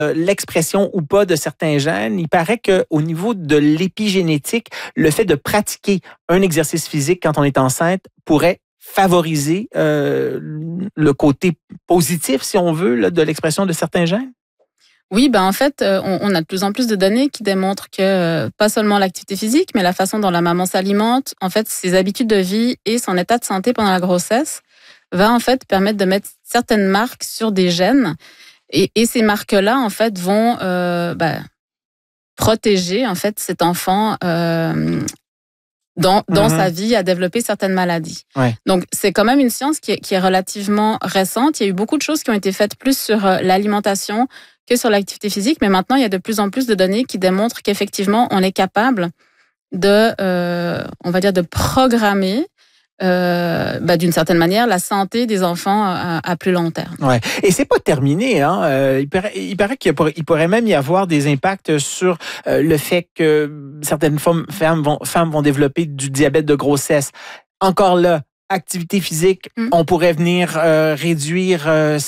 l'expression ou pas de certains gènes, il paraît qu'au niveau de l'épigénétique, le fait de pratiquer un exercice physique quand on est enceinte pourrait favoriser le côté positif, si on veut, là, de l'expression de certains gènes? Oui, en fait, on a de plus en plus de données qui démontrent que pas seulement l'activité physique, mais la façon dont la maman s'alimente, en fait, ses habitudes de vie et son état de santé pendant la grossesse va en fait permettre de mettre certaines marques sur des gènes. Et ces marques-là, en fait, vont protéger en fait cet enfant dans sa vie à développer certaines maladies. Ouais. Donc, c'est quand même une science qui est relativement récente. Il y a eu beaucoup de choses qui ont été faites plus sur l'alimentation que sur l'activité physique, mais maintenant, il y a de plus en plus de données qui démontrent qu'effectivement, on est capable de, on va dire, de programmer d'une certaine manière, la santé des enfants à plus long terme. Ouais. Et c'est pas terminé, hein. Il paraît qu'il pourrait même y avoir des impacts sur le fait que certaines femmes vont développer du diabète de grossesse. Encore là, activité physique, on pourrait venir réduire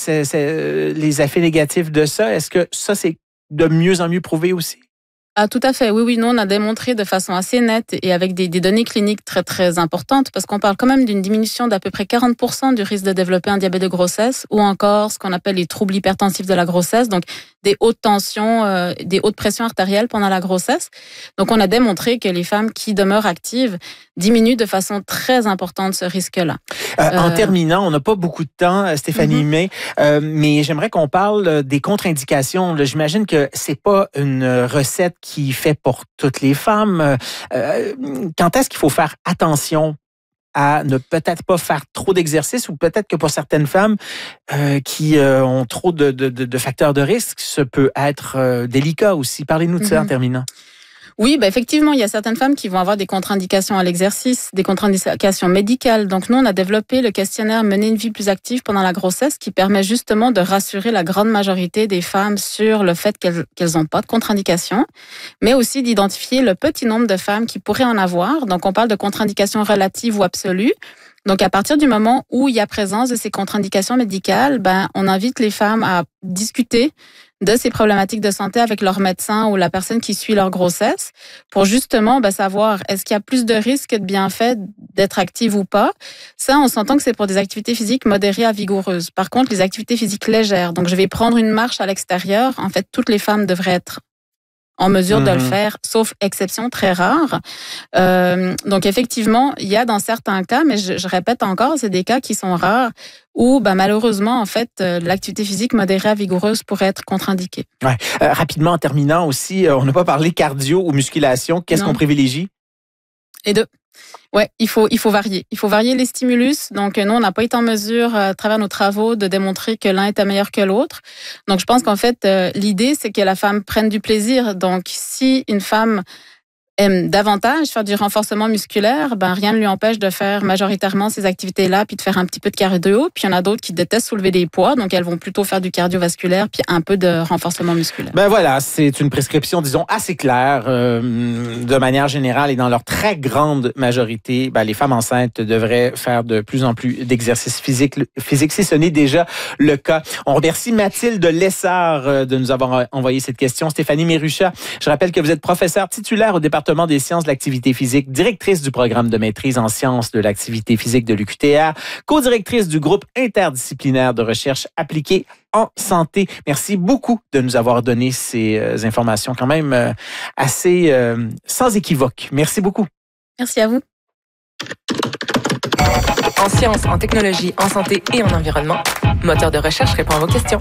les effets négatifs de ça. Est-ce que ça, c'est de mieux en mieux prouvé aussi? Ah, tout à fait. Oui. Nous, on a démontré de façon assez nette et avec des données cliniques très, très importantes, parce qu'on parle quand même d'une diminution d'à peu près 40% du risque de développer un diabète de grossesse ou encore ce qu'on appelle les troubles hypertensifs de la grossesse, donc des hautes tensions, des hautes pressions artérielles pendant la grossesse. Donc, on a démontré que les femmes qui demeurent actives diminuent de façon très importante ce risque-là. En terminant, on n'a pas beaucoup de temps, Stéphanie May, mais j'aimerais qu'on parle des contre-indications. Là, j'imagine que c'est pas une recette qui fait pour toutes les femmes. Quand est-ce qu'il faut faire attention à ne peut-être pas faire trop d'exercice ou peut-être que pour certaines femmes qui ont trop de facteurs de risque, ça peut être délicat aussi. Parlez-nous de ça en terminant. Oui, effectivement, il y a certaines femmes qui vont avoir des contre-indications à l'exercice, des contre-indications médicales. Donc, nous, on a développé le questionnaire Mener une vie plus active pendant la grossesse qui permet justement de rassurer la grande majorité des femmes sur le fait qu'elles n'ont pas de contre-indications, mais aussi d'identifier le petit nombre de femmes qui pourraient en avoir. Donc, on parle de contre-indications relatives ou absolues. Donc, à partir du moment où il y a présence de ces contre-indications médicales, on invite les femmes à discuter de ces problématiques de santé avec leur médecin ou la personne qui suit leur grossesse pour justement savoir est-ce qu'il y a plus de risques que de bienfaits d'être active ou pas. Ça, on s'entend que c'est pour des activités physiques modérées à vigoureuses. Par contre, les activités physiques légères, donc je vais prendre une marche à l'extérieur, en fait, toutes les femmes devraient être en mesure de le faire, sauf exception très rare. Donc, effectivement, il y a dans certains cas, mais je répète encore, c'est des cas qui sont rares, où malheureusement, en fait, l'activité physique modérée à vigoureuse pourrait être contre-indiquée. Ouais. Rapidement, en terminant aussi, on n'a pas parlé cardio ou musculation. Qu'est-ce qu'on privilégie? Les deux. Ouais, il faut varier. Il faut varier les stimulus. Donc, nous, on n'a pas été en mesure, à travers nos travaux, de démontrer que l'un était meilleur que l'autre. Donc, je pense qu'en fait, l'idée, c'est que la femme prenne du plaisir. Donc, si une femme aime davantage faire du renforcement musculaire, rien ne lui empêche de faire majoritairement ces activités-là, puis de faire un petit peu de cardio. Puis il y en a d'autres qui détestent soulever des poids, donc elles vont plutôt faire du cardiovasculaire, puis un peu de renforcement musculaire. Voilà, c'est une prescription, disons, assez claire. De manière générale et dans leur très grande majorité, les femmes enceintes devraient faire de plus en plus d'exercices physiques si ce n'est déjà le cas. On remercie Mathilde Lessard de nous avoir envoyé cette question. Stéphanie Méruchat, je rappelle que vous êtes professeure titulaire au département des sciences de l'activité physique, directrice du programme de maîtrise en sciences de l'activité physique de l'UQTR, co-directrice du groupe interdisciplinaire de recherche appliquée en santé. Merci beaucoup de nous avoir donné ces informations quand même assez sans équivoque. Merci beaucoup. Merci à vous. En sciences, en technologie, en santé et en environnement, Moteur de recherche répond à vos questions.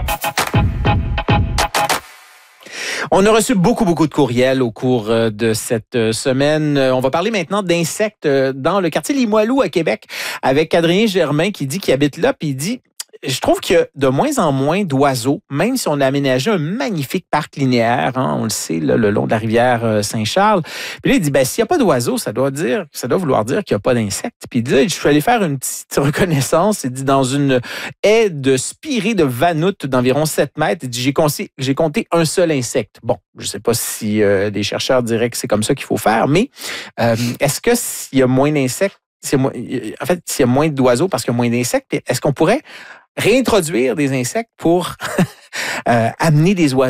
On a reçu beaucoup de courriels au cours de cette semaine. On va parler maintenant d'insectes dans le quartier Limoilou à Québec avec Adrien Germain qui dit qu'il habite là, puis il dit je trouve qu'il y a de moins en moins d'oiseaux, même si on a aménagé un magnifique parc linéaire, on le sait, là, le long de la rivière Saint-Charles. Puis là, il dit, s'il n'y a pas d'oiseaux, ça doit vouloir dire qu'il n'y a pas d'insectes. Puis il dit, je suis allé faire une petite reconnaissance, il dit, dans une haie de spirée de vanoutes d'environ 7 mètres, il dit, j'ai compté un seul insecte. Bon, je ne sais pas si des chercheurs diraient que c'est comme ça qu'il faut faire, mais est-ce que s'il y a moins d'insectes, s'il y a moins d'oiseaux parce qu'il y a moins d'insectes, est-ce qu'on pourrait réintroduire des insectes pour amener des oiseaux